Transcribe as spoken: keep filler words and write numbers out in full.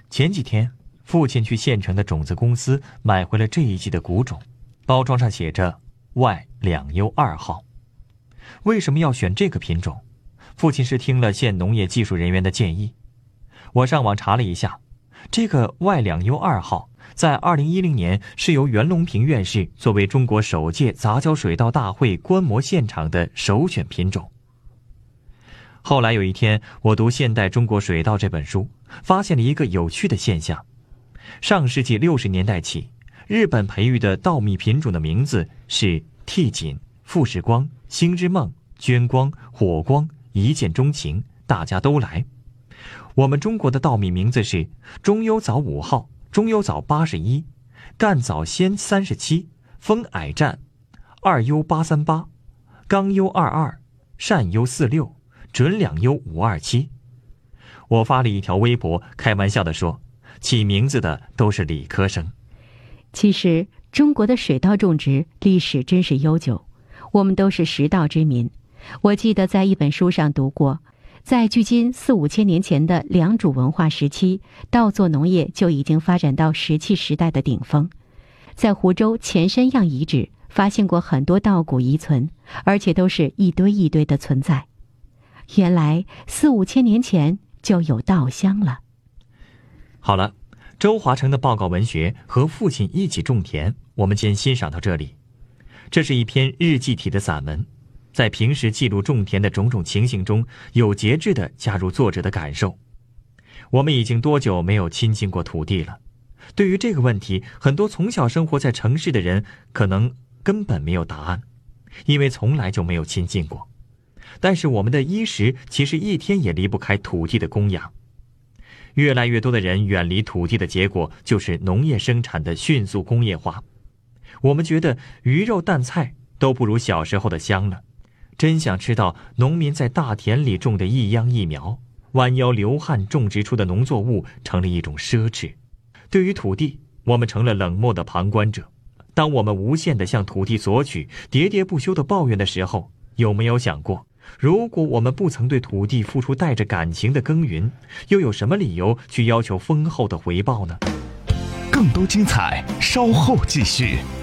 前几天，父亲去县城的种子公司买回了这一季的谷种，包装上写着 Y 两 U 二号。为什么要选这个品种？父亲是听了县农业技术人员的建议。我上网查了一下，这个 Y 两 U 二号在二零一零年是由袁隆平院士作为中国首届杂交水稻大会观摩现场的首选品种。后来有一天，我读《现代中国水稻》这本书，发现了一个有趣的现象。上世纪六十年代起，日本培育的稻米品种的名字是替锦、富士光、星之梦、捐光、火光、一见钟情，大家都来。我们中国的稻米名字是中优早五号、中优早八十一、赣早先三十七、风矮战、二优八三八、刚优二二、善优四六、准两优五二七。我发了一条微博，开玩笑地说，起名字的都是理科生。 其实中国的水稻种植历史真是悠久，我们都是食稻之民。我记得在一本书上读过，在距今四五千年前的良渚文化时期，稻作农业就已经发展到石器时代的顶峰。在湖州前山样遗址发现过很多稻谷遗存，而且都是一堆一堆的存在。原来四五千年前就有稻香了。 好了，周华成的报告文学和父亲一起种田，我们先欣赏到这里。这是一篇日记体的散文，在平时记录种田的种种情形中，有节制地加入作者的感受。我们已经多久没有亲近过土地了？对于这个问题，很多从小生活在城市的人可能根本没有答案，因为从来就没有亲近过。但是我们的衣食其实一天也离不开土地的供养。越来越多的人远离土地的结果，就是农业生产的迅速工业化。我们觉得鱼肉蛋菜都不如小时候的香了，真想吃到农民在大田里种的一秧一苗，弯腰流汗种植出的农作物成了一种奢侈。对于土地，我们成了冷漠的旁观者。当我们无限地向土地索取，喋喋不休地抱怨的时候，有没有想过，如果我们不曾对土地付出带着感情的耕耘，又有什么理由去要求丰厚的回报呢？ 更多精彩，稍后继续。